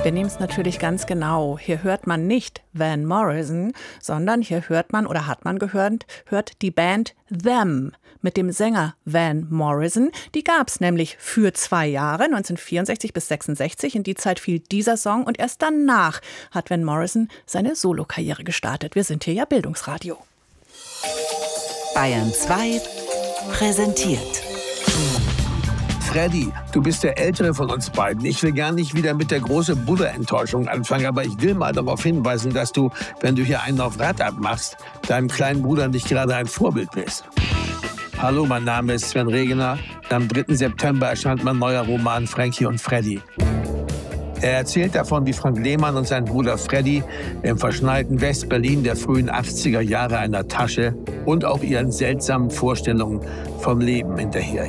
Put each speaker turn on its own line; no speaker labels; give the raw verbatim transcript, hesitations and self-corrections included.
Wir nehmen es natürlich ganz genau. Hier hört man nicht Van Morrison, sondern hier hört man oder hat man gehört, hört die Band Them mit dem Sänger Van Morrison. Die gab es nämlich für zwei Jahre, neunzehnhundertvierundsechzig bis sechsundsechzig. In die Zeit fiel dieser Song und erst danach hat Van Morrison seine Solokarriere gestartet. Wir sind hier ja Bildungsradio.
Bayern zwei präsentiert.
Freddy, du bist der Ältere von uns beiden. Ich will gar nicht wieder mit der großen Buddha-Enttäuschung anfangen, aber ich will mal darauf hinweisen, dass du, wenn du hier einen auf Rad abmachst, deinem kleinen Bruder nicht gerade ein Vorbild bist. Hallo, mein Name ist Sven Regener. Am dritten September erscheint mein neuer Roman Frankie und Freddy. Er erzählt davon, wie Frank Lehmann und sein Bruder Freddy im verschneiten West-Berlin der frühen achtziger Jahre einer Tasche und auch ihren seltsamen Vorstellungen vom Leben hinterher